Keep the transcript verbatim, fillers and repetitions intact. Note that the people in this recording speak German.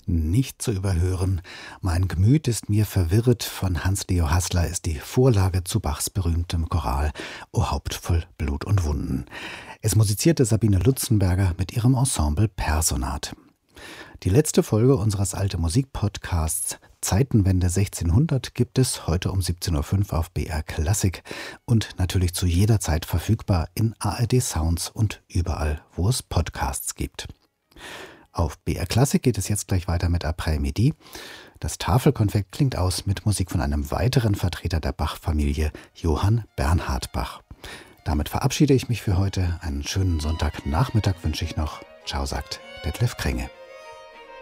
Nicht zu überhören. Mein Gemüt ist mir verwirret von Hans-Leo Haßler ist die Vorlage zu Bachs berühmtem Choral O Haupt voll Blut und Wunden. Es musizierte Sabine Lutzenberger mit ihrem Ensemble Personat. Die letzte Folge unseres Alte Musik Podcasts Zeitenwende sechzehnhundert gibt es heute um siebzehn Uhr fünf auf B R Klassik und natürlich zu jeder Zeit verfügbar in A R D Sounds und überall, wo es Podcasts gibt. Auf B R Klassik geht es jetzt gleich weiter mit Après-Midi. Das Tafelkonfekt klingt aus mit Musik von einem weiteren Vertreter der Bach-Familie, Johann Bernhard Bach. Damit verabschiede ich mich für heute. Einen schönen Sonntagnachmittag wünsche ich noch. Ciao, sagt Detlef Krenge.